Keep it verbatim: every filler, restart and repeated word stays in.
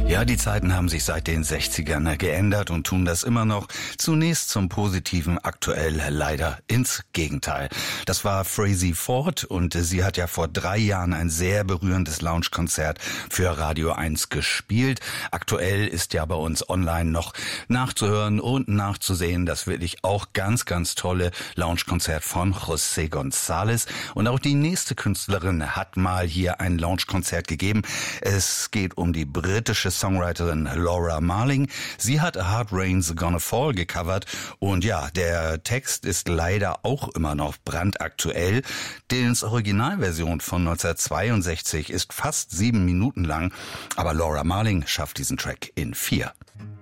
Ja, die Zeiten haben sich seit den sechzigern geändert und tun das immer noch. Zunächst zum Positiven, aktuell leider ins Gegenteil. Das war Frazey Ford und sie hat ja vor drei Jahren ein sehr berührendes Lounge-Konzert für Radio eins gespielt. Aktuell ist ja bei uns online noch nachzuhören und nachzusehen das wirklich auch ganz, ganz tolle Lounge-Konzert von José González. Und auch die nächste Künstlerin hat mal hier ein Lounge-Konzert gegeben. Es geht um die britische Songwriterin Laura Marling. Sie hat A Hard Rain's Gonna Fall gecovert und ja, der Text ist leider auch immer noch brandaktuell. Die Originalversion von neunzehnhundertzweiundsechzig ist fast sieben Minuten lang, aber Laura Marling schafft diesen Track in vier.